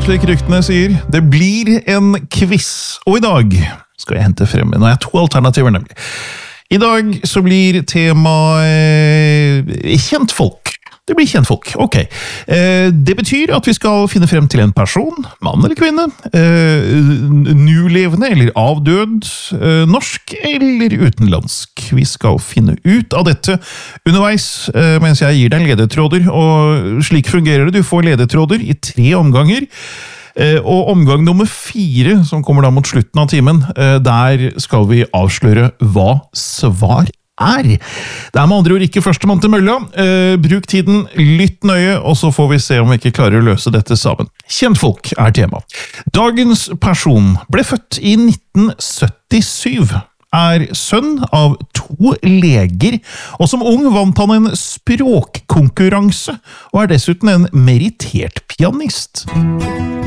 slik ryktene sier. Det blir en quiz, og i dag skal jeg hente frem. Nå har jeg 2 alternativer nemlig. I dag så blir temaet kjentfolk. Det blir kjentfolk, ok. Det betyr at vi skal finne frem til en person, mann eller kvinne, nulevende eller avdød, norsk eller utenlandsk. Vi skal finne ut av dette underveis, mens jeg gir deg ledetråder, og slik fungerer det. Du får ledetråder i 3 omganger, og omgang nummer 4, som kommer da mot slutten av timen, der skal vi avsløre hva svar er. Det er med andre ord ikke første mann til mølla. Bruk tiden, lytt nøye, og så får vi se om vi ikke klarer å løse dette sammen. Kjentfolk er tema. Dagens person ble født i 1977. Er sønn av 2 leger, og som ung vant han en språkkonkurranse, og er dessuten en merittert pianist.